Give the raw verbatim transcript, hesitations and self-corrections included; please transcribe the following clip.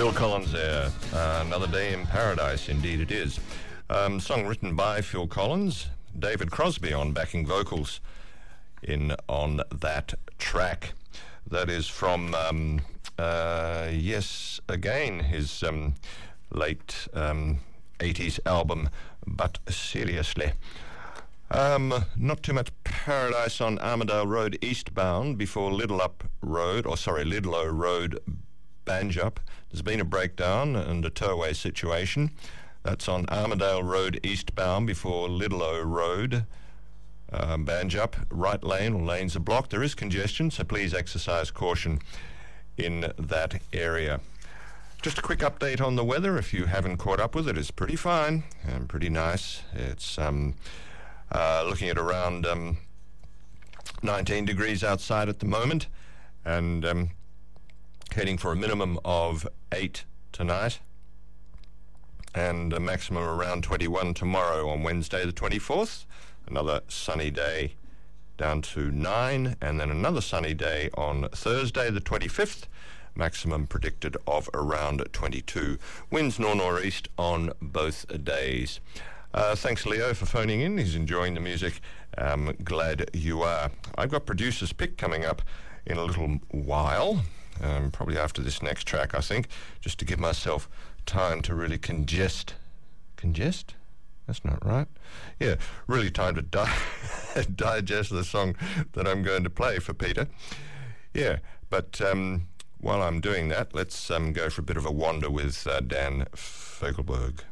Phil Collins there. Uh, Another Day in Paradise, indeed it is. Um, song written by Phil Collins, David Crosby on backing vocals in on that track. That is from, um, uh, Yes Again, his um, late um, eighties album, But Seriously. Um, not too much paradise on Armadale Road eastbound before Little Up Road, or sorry, Lidlow Road Banjup. There's been a breakdown and a towaway situation. That's on Armadale Road eastbound before Lidlow Road um, Banjup. Right lane or lanes are blocked. There is congestion, so please exercise caution in that area. Just a quick update on the weather, if you haven't caught up with it. It's pretty fine and pretty nice. It's um, uh, looking at around um, nineteen degrees outside at the moment, and um, heading for a minimum of eight tonight, and a maximum around twenty-one tomorrow on Wednesday the twenty-fourth. Another sunny day down to nine, and then another sunny day on Thursday the twenty-fifth. Maximum predicted of around twenty-two. Winds nor-nor'east on both days. Uh, thanks, Leo, for phoning in. He's enjoying the music. Um, glad you are. I've got Producer's Pick coming up in a little while, um, probably after this next track, I think, just to give myself time to really congest. Congest? That's not right. Yeah, really time to di- digest the song that I'm going to play for Peter. Yeah, but um, while I'm doing that, let's um, go for a bit of a wander with uh, Dan Fogelberg.